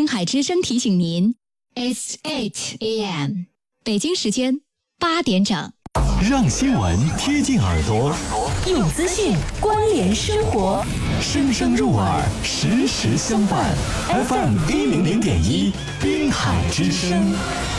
海之声提醒您 ，It's 8 a.m. 北京时间8点整。 让新闻贴近耳朵， 用资讯关联生活， 声声入耳，时时相伴。FM 100.1，滨海之声。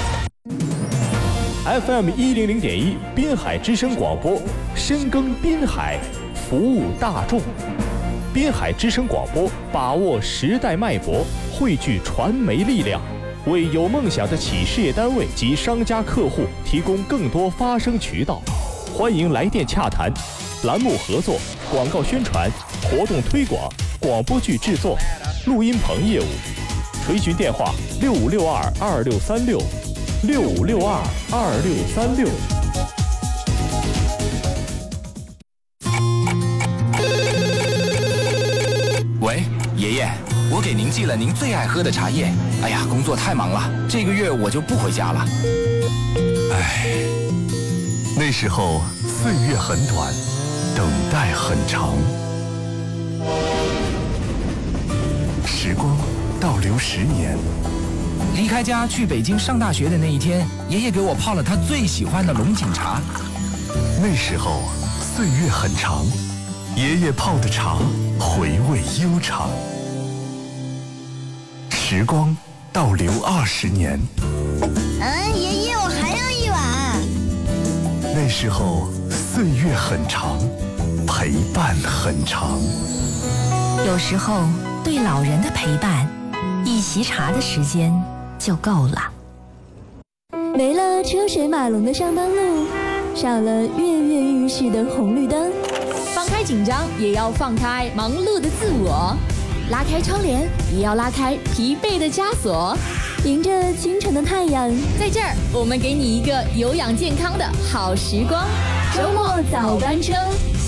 FM 100.1，滨海之声广播，深耕滨海，服务大众。滨海之声广播，把握时代脉搏，汇聚传媒力量，为有梦想的企事业单位及商家客户提供更多发声渠道。欢迎来电洽谈，栏目合作、广告宣传、活动推广、广播剧制作、录音棚业务，垂询电话6562-2636，6562-2636。 喂，爷爷，我给您寄了您最爱喝的茶叶。哎呀，工作太忙了，这个月我就不回家了。 唉，那时候岁月很短，等待很长。时光倒流10年， 离开家去北京上大学的那一天，爷爷给我泡了他最喜欢的龙井茶。 那时候岁月很长，爷爷泡的茶回味悠长。时光倒流20年， 爷爷，我还要一碗。 那时候岁月很长，陪伴很长。 有时候对老人的陪伴，一席茶的时间就够了。 没了车水马龙的上班路，少了跃跃欲试的红绿灯， 放开紧张，也要放开忙碌的自我；拉开窗帘，也要拉开疲惫的枷锁。 迎着清晨的太阳， 在这儿，我们给你一个有氧健康的好时光。周末早班车，